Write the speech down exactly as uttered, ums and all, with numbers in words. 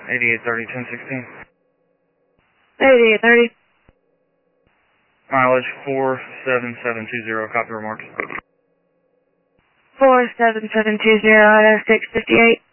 eighty-eight thirty, ten sixteen. eighty-eight thirty. Mileage four seven seven two zero, copy remarks. four seven seven two zero, six fifty-eight.